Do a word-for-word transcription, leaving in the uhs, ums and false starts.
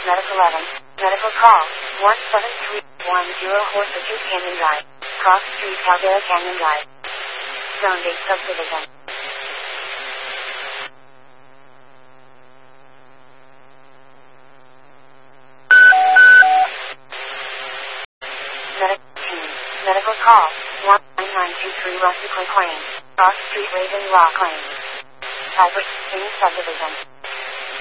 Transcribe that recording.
Medical eleven. Medical call. one seven three one zero Horseshoe Canyon Drive. Cross Street, Caldera Canyon Drive. Zone eight Subdivision. Medical team. Medical call. one nine nine two three Russell Lane. Cross Street, Raven Rock Lane. Cypress King Subdivision.